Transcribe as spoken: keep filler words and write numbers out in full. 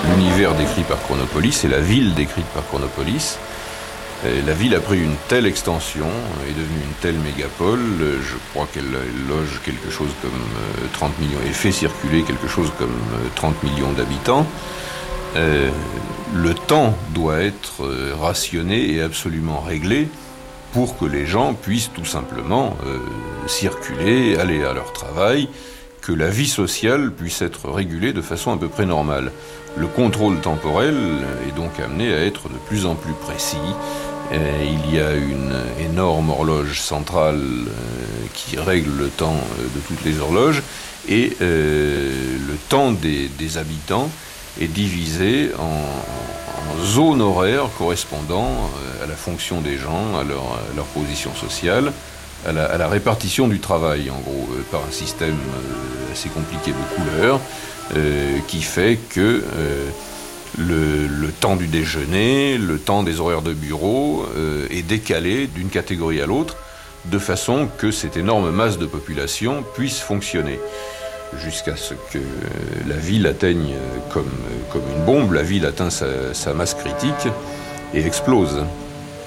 l'univers décrit par Chronopolis et la ville décrite par Chronopolis. Et la ville a pris une telle extension, est devenue une telle mégapole, je crois qu'elle loge quelque chose comme trente millions, et fait circuler quelque chose comme trente millions d'habitants. Euh, le temps doit être rationné et absolument réglé pour que les gens puissent tout simplement euh, circuler, aller à leur travail, que la vie sociale puisse être régulée de façon à peu près normale. Le contrôle temporel est donc amené à être de plus en plus précis. Et il y a une énorme horloge centrale euh, qui règle le temps de toutes les horloges, et euh, le temps des, des habitants est divisé en, en zones horaires correspondant à la fonction des gens, à leur, à leur position sociale, à la, à la répartition du travail, en gros, euh, par un système euh, assez compliqué de couleurs, euh, qui fait que euh, le, le temps du déjeuner, le temps des horaires de bureau euh, est décalé d'une catégorie à l'autre, de façon que cette énorme masse de population puisse fonctionner. Jusqu'à ce que la ville atteigne, comme, comme une bombe, la ville atteint sa, sa masse critique et explose.